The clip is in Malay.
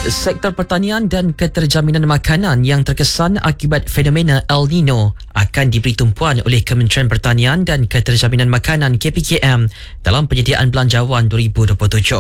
Sektor pertanian dan keterjaminan makanan yang terkesan akibat fenomena El Nino akan diberi tumpuan oleh Kementerian Pertanian dan Keterjaminan Makanan KPKM dalam penyediaan Belanjawan 2027.